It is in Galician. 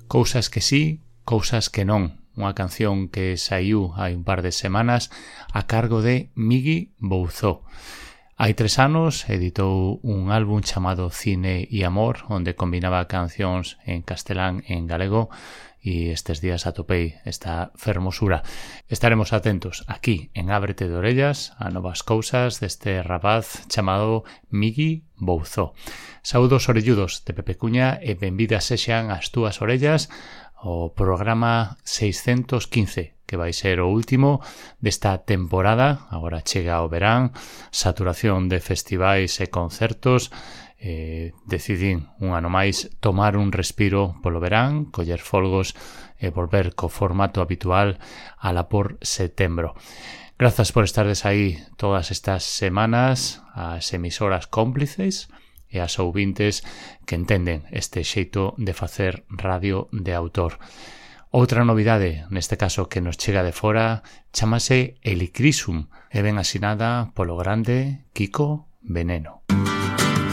Cousas que sí, cousas que non. Unha canción que saiu hai un par de semanas a cargo de Migui Bouzou. Hai 3 anos editou un álbum chamado Cine e Amor, onde combinaba cancións en castelán e en galego, e estes días atopei esta fermosura. Estaremos atentos aquí en Ábrete de Orellas a novas cousas deste rapaz chamado Migui Bouzou. Saúdos orelludos de Pepe Cuña e benvidas sexan as túas orellas ao programa 615, que vai ser o último desta temporada. Agora chega o verán, saturación de festivais e concertos. Decidín un ano máis tomar un respiro polo verán, coller folgos e volver co formato habitual ala por setembro. Grazas por estardes aí todas estas semanas, as emisoras cómplices e as ouvintes que entenden este xeito de facer radio de autor. Outra novidade, neste caso que nos chega de fora, chamase Helicrisum e ben asinada polo grande Kiko Veneno.